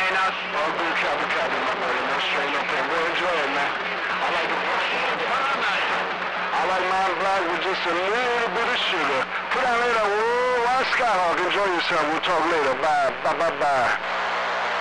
man? Oh, good copy, my brother. No straight up there. Well, enjoy it, man. I like mine black with just a little bit of sugar. Put on later. Whoa, Skyhawk. Enjoy yourself. We'll talk later. Bye.